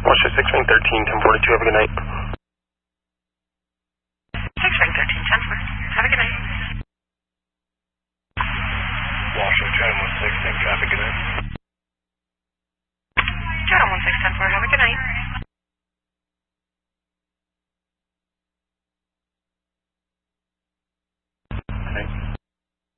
Watch 6 13, 1042, have a good night.